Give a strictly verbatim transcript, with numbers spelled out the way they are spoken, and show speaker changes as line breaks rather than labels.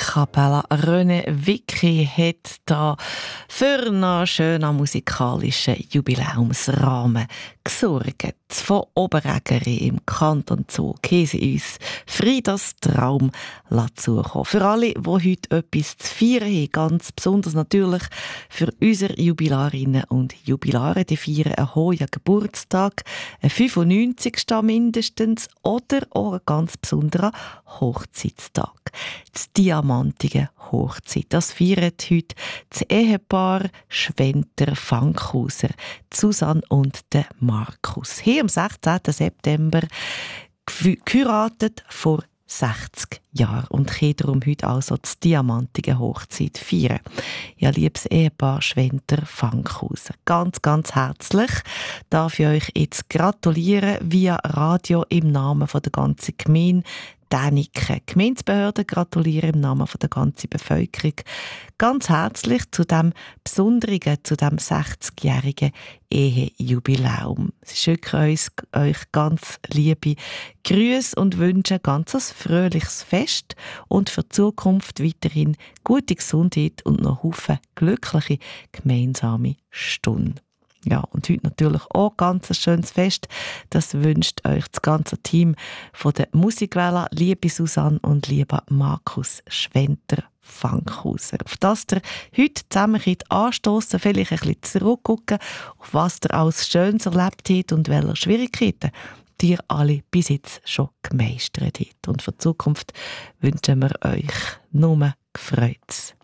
Capella René Wicki hat da für einen schönen musikalischen Jubiläumsrahmen gesorgt. Von Oberägeri im Kanton Zug haben sie uns Friedas Traum zukommen. Für alle, die heute etwas zu feiern haben, ganz besonders natürlich für unsere Jubilarinnen und Jubilare, die feiern einen hohen Geburtstag, einen fünfundneunzigsten mindestens, oder auch einen ganz besonderen Hochzeitstag. Das diamantige Hochzeit. Das feiert heute das Ehepaar Schwenter-Fankhauser, Susanne und der Markus. Hier am sechzehnten September geheiratet vor sechzig Jahren und können darum heute also das diamantige Hochzeit feiern. Ja, liebes Ehepaar Schwenter-Fankhauser, ganz, ganz herzlich darf ich euch jetzt gratulieren via Radio im Namen von der ganzen Gemeinde. Däniken. Die Gemeindebehörden gratulieren im Namen der ganzen Bevölkerung ganz herzlich zu dem besonderen, zu dem sechzigjährigen Ehejubiläum. Sie schicken uns, euch ganz liebe Grüße und wünschen ganz ein fröhliches Fest und für die Zukunft weiterhin gute Gesundheit und noch Haufen glückliche gemeinsame Stunden. Ja, und heute natürlich auch ganz ein schönes Fest. Das wünscht euch das ganze Team von der Musikwelle, liebe Susanne und lieber Markus Schwenter-Fankhauser. Auf das ihr heute zusammen anstossen, vielleicht ein bisschen zurückgucken, auf was ihr alles Schönes erlebt habt und welche Schwierigkeiten ihr alle bis jetzt schon gemeistert habt. Und für die Zukunft wünschen wir euch nur Gefreutes.